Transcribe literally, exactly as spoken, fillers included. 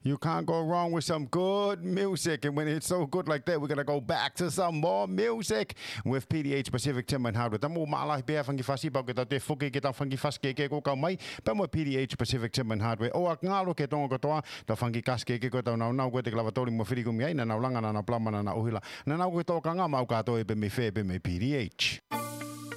You can't go wrong with some good music. And when it's so good like that, we're going to go back to some more music with P D H Pacific Timber and Hardwood. Tamu maalahi bea whangi whasi pau ke tau te whuki ke tau whangi whasi ke ko kau mai. Pamo P D H Pacific Timber and Hardwood. O a ngaro ke tonga katoa, tau whangi kaske ke ko tau nau nau koe te klawatori mo whiriku mi ai, na nau langa na nau plamana na uhila. Na nau koe tō ka ngā mau katoa e be me whē be me P D H.